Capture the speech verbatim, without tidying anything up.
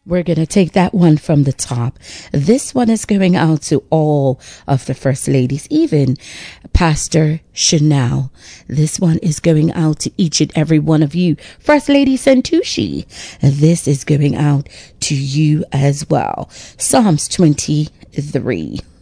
We're going to take that one from the top. This one is going out to all of the First Ladies, even Pastor Chanel. This one is going out to each and every one of you. First Lady Santucci, this is going out to you as well. Psalms twenty-three.